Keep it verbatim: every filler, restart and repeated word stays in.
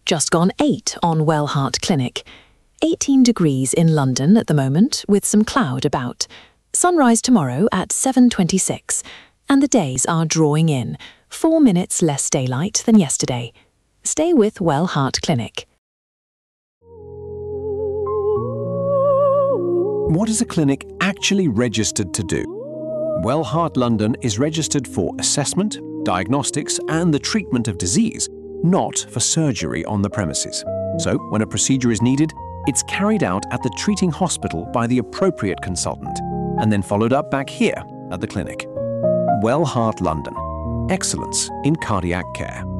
Just gone eight on Wellheart Clinic. eighteen degrees in London at the moment, with some cloud about. Sunrise tomorrow at seven twenty-six, and the days are drawing in, four minutes less daylight than yesterday. Stay with Wellheart Clinic. What is a clinic actually registered to do? Wellheart London is registered for assessment, diagnostics and the treatment of disease, not for surgery on the premises. So, when a procedure is needed, it's carried out at the treating hospital by the appropriate consultant, and then followed up back here at the clinic. Wellheart London. Excellence in cardiac care.